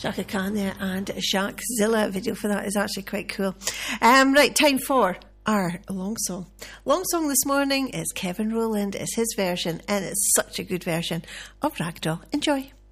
Chaka Khan there, and Shaqzilla video for that is actually quite cool. Right, time for our long song. Long song this morning is Kevin Rowland. It's his version, and it's such a good version of Ragdoll. Enjoy.